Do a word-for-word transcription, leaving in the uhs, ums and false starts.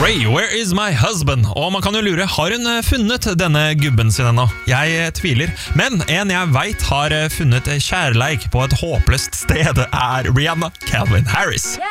Ray, where is my husband? Og man kan jo lure, har hun funnet denne gubben sin ennå? Jeg tviler, men en jeg vet har funnet kjærleik på et håpløst sted er Rihanna Calvin Harris.